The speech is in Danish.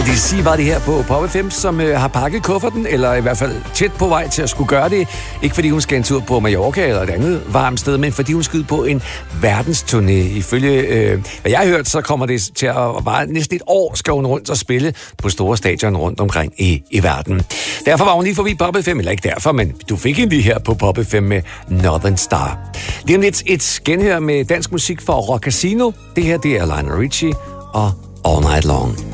ACDC var det her på Pop FM, som har pakket kufferten, eller i hvert fald tæt på vej til at skulle gøre det. Ikke fordi hun skal en tur på Mallorca eller et andet varmt sted, men fordi hun skal ud på en verdensturné. Ifølge hvad jeg har hørt, så kommer det til at vare næsten et år, skal hun rundt og spille på store stadion rundt omkring i verden. Derfor var hun lige forbi Pop FM, eller ikke derfor, men du fik hende lige her på Pop FM med Northern Star. Lige om lidt et genhør med dansk musik for Rock Casino. Det her, det er Lionel Richie og All Night Long.